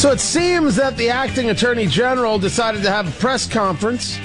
So it seems that the acting attorney general decided to have a press conference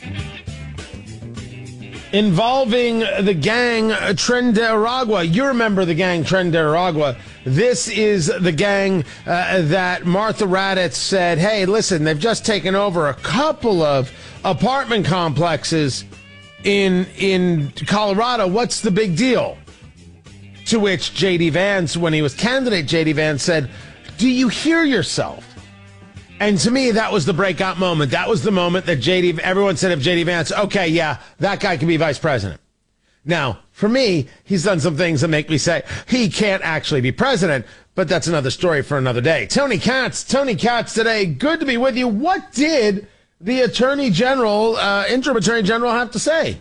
involving the gang Tren de Aragua. You remember the gang Tren de Aragua. This is the gang that Martha Raddatz said, hey, listen, they've just taken over a couple of apartment complexes in Colorado. What's the big deal? To which J.D. Vance, when he was candidate, J.D. Vance said, do you hear yourself? And to me, that was the breakout moment. That was the moment that everyone said of J.D. Vance, okay, yeah, that guy can be vice president. Now, for me, he's done some things that make me say he can't actually be president, but that's another story for another day. Tony Katz today, good to be with you. What did the Attorney General, interim Attorney General, have to say?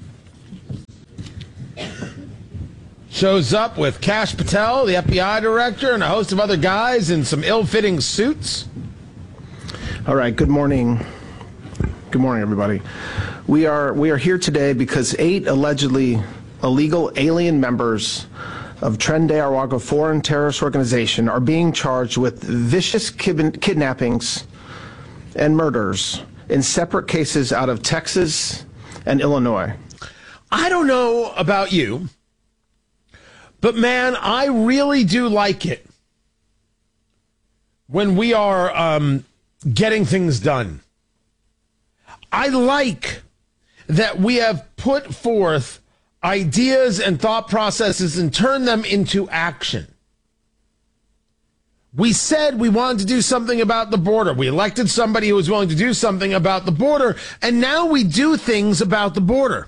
Shows up with Kash Patel, the FBI director, and a host of other guys in some ill-fitting suits. All right, good morning. Good morning, everybody. We are here today because 8 allegedly illegal alien members of Tren de Aragua foreign terrorist organization are being charged with vicious kidnappings and murders in separate cases out of Texas and Illinois. I don't know about you, but man, I really do like it when we are getting things done. I like that we have put forth ideas and thought processes and turned them into action. We said we wanted to do something about the border. We elected somebody who was willing to do something about the border, and now we do things about the border.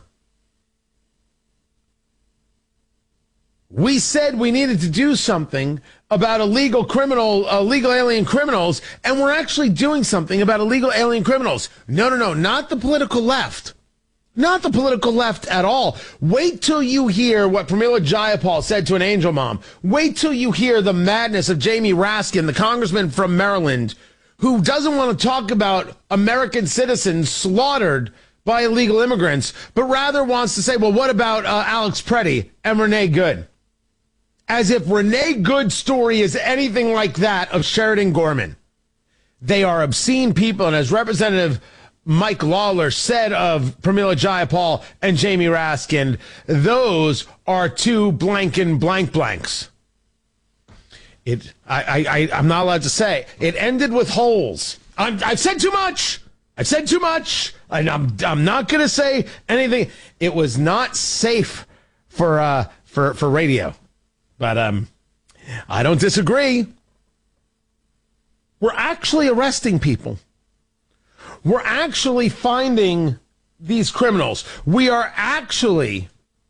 We said we needed to do something about illegal alien criminals, and we're actually doing something about illegal alien criminals. No, not the political left. Not the political left at all. Wait till you hear what Pramila Jayapal said to an angel mom. Wait till you hear the madness of Jamie Raskin, the congressman from Maryland, who doesn't want to talk about American citizens slaughtered by illegal immigrants, but rather wants to say, well, what about Alex Preddy and Renee Good? As if Renee Good's story is anything like that of Sheridan Gorman. They are obscene people, and as Representative Mike Lawler said of Pramila Jayapal and Jamie Raskin, those are two blank and blank blanks. I'm not allowed to say. It ended with holes. I've said too much. I've said too much. And I'm not going to say anything. It was not safe for radio. But I don't disagree. We're actually arresting people. We're actually finding these criminals. We are actually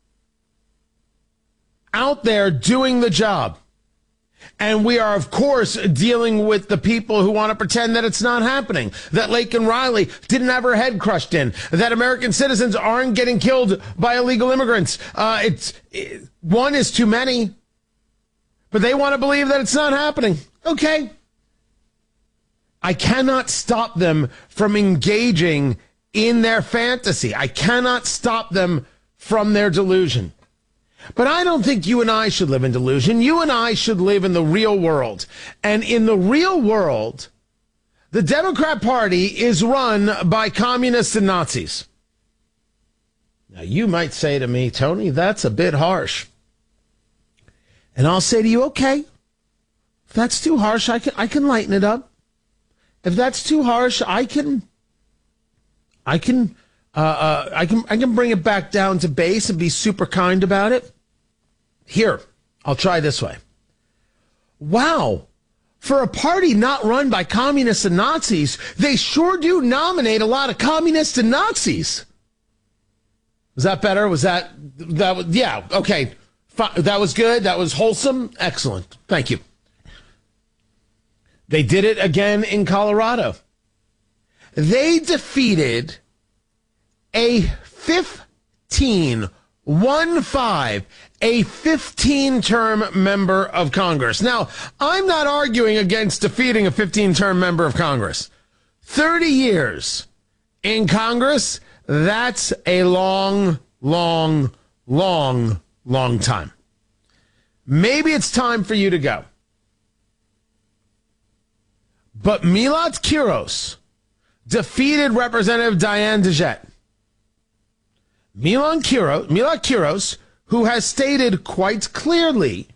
out there doing the job. And we are, of course, dealing with the people who want to pretend that it's not happening, that Laken Riley didn't have her head crushed in, that American citizens aren't getting killed by illegal immigrants. One is too many. But they want to believe that it's not happening. Okay. I cannot stop them from engaging in their fantasy. I cannot stop them from their delusion. But I don't think you and I should live in delusion. You and I should live in the real world. And in the real world, the Democrat Party is run by communists and Nazis. Now, you might say to me, Tony, that's a bit harsh. And I'll say to you, okay, if that's too harsh, I can lighten it up. If that's too harsh, I can bring it back down to base and be super kind about it. Here, I'll try this way. Wow, for a party not run by communists and Nazis, they sure do nominate a lot of communists and Nazis. Was that better? Yeah, okay. That was good. That was wholesome. Excellent. Thank you. They did it again in Colorado. They defeated a 15-term member of Congress. Now, I'm not arguing against defeating a 15-term member of Congress. 30 years in Congress, that's a long time. Maybe it's time for you to go. But Milat Kiros defeated Representative Diane DeJet. Milat Kiros, who has stated quite clearly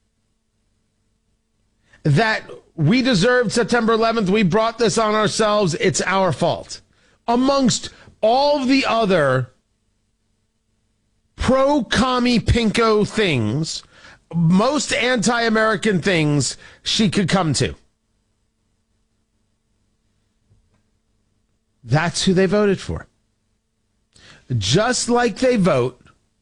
that we deserved September 11th, we brought this on ourselves, it's our fault. Amongst all the other pro-commie pinko things, most anti-American things she could come to. That's who they voted for. Just like they vote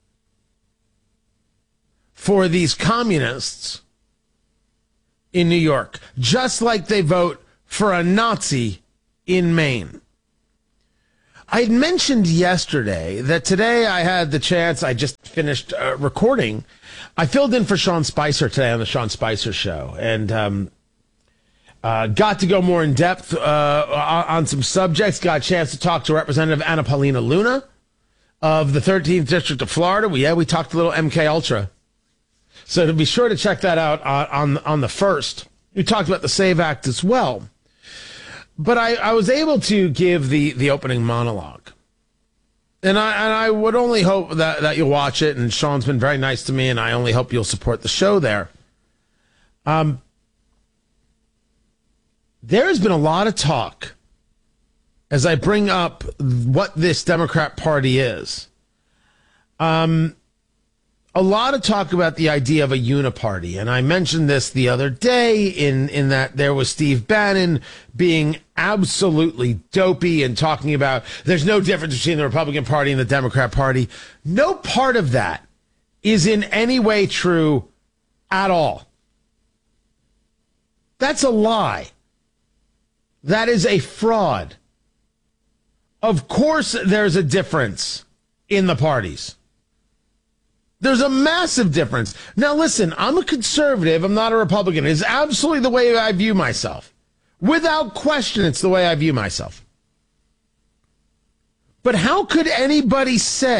for these communists in New York. Just like they vote for a Nazi in Maine. I had mentioned yesterday that today I had the chance, I just finished recording. I filled in for Sean Spicer today on the Sean Spicer Show, and got to go more in depth on some subjects. Got a chance to talk to Representative Anna Paulina Luna of the 13th District of Florida. We talked a little MK Ultra. So to be sure to check that out on the 1st. We talked about the SAVE Act as well. But I was able to give the opening monologue. And I would only hope that you'll watch it. And Sean's been very nice to me, and I only hope you'll support the show there. There has been a lot of talk as I bring up what this Democrat Party is. A lot of talk about the idea of a uniparty. And I mentioned this the other day in that there was Steve Bannon being absolutely dopey and talking about there's no difference between the Republican Party and the Democrat Party. No part of that is in any way true at all. That's a lie. That is a fraud. Of course there's a difference in the parties. There's a massive difference. Now listen, I'm a conservative. I'm not a Republican. It's absolutely the way I view myself. Without question, it's the way I view myself. But how could anybody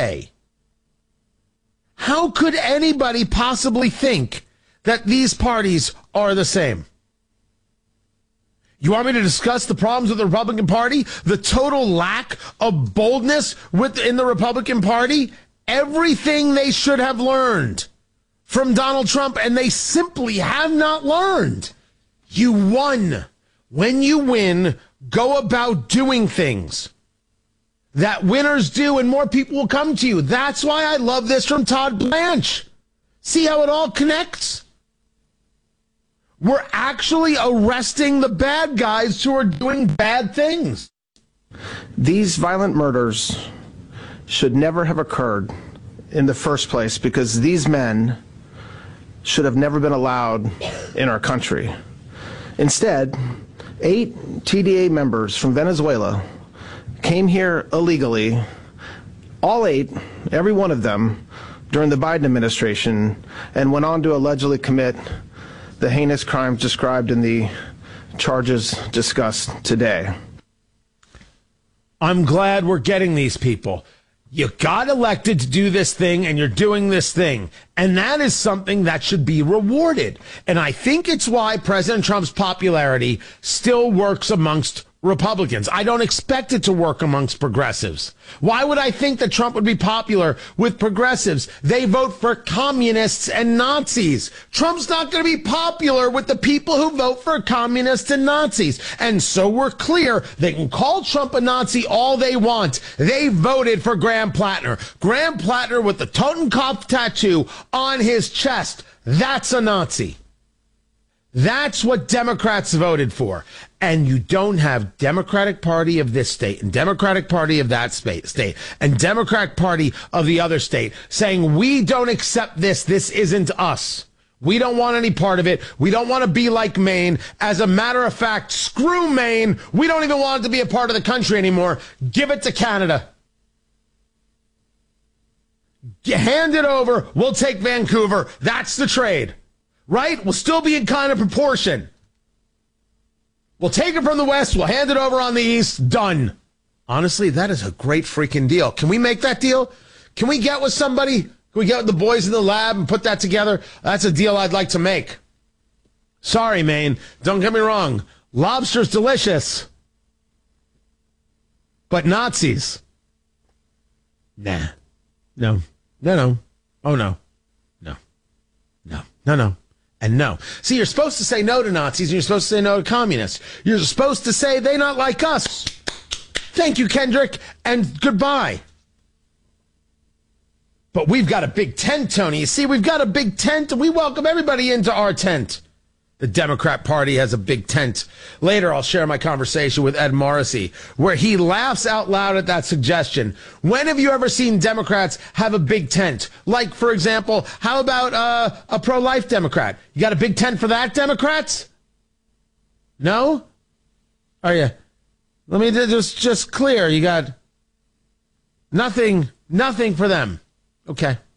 possibly think that these parties are the same? You want me to discuss the problems with the Republican Party? The total lack of boldness in the Republican Party? Everything they should have learned from Donald Trump, and they simply have not learned. You won. When you win, go about doing things that winners do, and more people will come to you. That's why I love this from Todd Blanche. See how it all connects? We're actually arresting the bad guys who are doing bad things. These violent murders should never have occurred in the first place because these men should have never been allowed in our country. Instead, 8 TDA members from Venezuela came here illegally, all 8, every one of them, during the Biden administration, and went on to allegedly commit the heinous crimes described in the charges discussed today. I'm glad we're getting these people. You got elected to do this thing, and you're doing this thing. And that is something that should be rewarded. And I think it's why President Trump's popularity still works amongst Republicans. I don't expect it to work amongst progressives. Why would I think that Trump would be popular with progressives? They vote for communists and Nazis. Trump's not going to be popular with the people who vote for communists and Nazis. And so we're clear, they can call Trump a Nazi all they want. They voted for Graham Plattner. Graham Plattner with the Totenkopf tattoo on his chest. That's a Nazi. That's what Democrats voted for. And you don't have Democratic Party of this state and Democratic Party of that state and Democratic Party of the other state saying, we don't accept this. This isn't us. We don't want any part of it. We don't want to be like Maine. As a matter of fact, screw Maine. We don't even want it to be a part of the country anymore. Give it to Canada. Hand it over. We'll take Vancouver. That's the trade. Right? We'll still be in kind of proportion. We'll take it from the West. We'll hand it over on the East. Done. Honestly, that is a great freaking deal. Can we make that deal? Can we get with somebody? Can we get with the boys in the lab and put that together? That's a deal I'd like to make. Sorry, Maine. Don't get me wrong. Lobster's delicious. But Nazis? Nah. No. No, no. Oh, no. No. No. No, no. And no. See, you're supposed to say no to Nazis, and you're supposed to say no to communists. You're supposed to say they not like us. Thank you, Kendrick, and goodbye. But we've got a big tent, Tony. You see, we've got a big tent, and we welcome everybody into our tent. The Democrat Party has a big tent. Later, I'll share my conversation with Ed Morrissey, where he laughs out loud at that suggestion. When have you ever seen Democrats have a big tent? Like, for example, how about a pro-life Democrat? You got a big tent for that, Democrats? No? Are you? Let me just clear. You got nothing for them. Okay.